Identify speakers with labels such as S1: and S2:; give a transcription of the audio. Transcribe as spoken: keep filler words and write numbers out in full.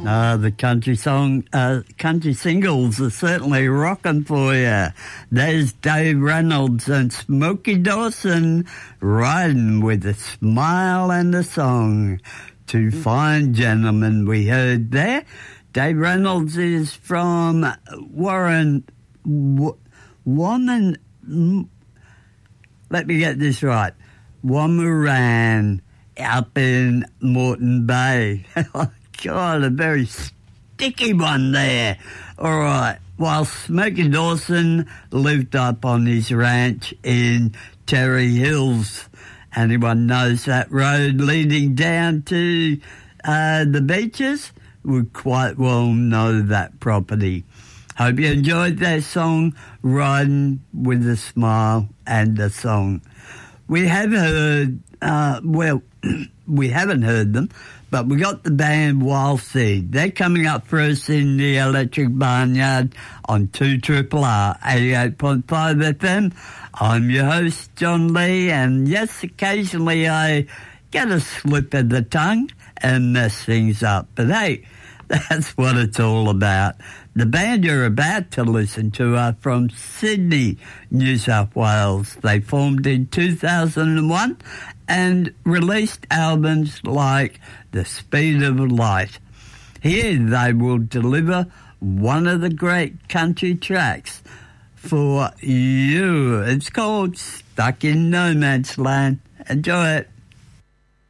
S1: Uh, the country song, uh, country singles are certainly rocking for you. There's Dave Reynolds and Smokey Dawson riding with a smile and a song. Two fine gentlemen we heard there. Dave Reynolds is from Warren, w- Woman, let me get this right, Wamuran up in Moreton Bay. God, a very sticky one there. All right. While Smokey Dawson lived up on his ranch in Terry Hills. Anyone knows that road leading down to uh, the beaches would quite well know that property. Hope you enjoyed that song, Riding with a Smile and a Song. We have heard, uh, well, we haven't heard them, but we got the band Wild Seed. They're coming up for us in the Electric Barnyard on two R R R eighty-eight point five F M. I'm your host, John Lee, and yes, occasionally I get a slip of the tongue and mess things up. But hey, that's what it's all about. The band you're about to listen to are from Sydney, New South Wales. They formed in two thousand one and released albums like The Speed of Light. Here they will deliver one of the great country tracks for you. It's called Stuck in No Man's Land. Enjoy it.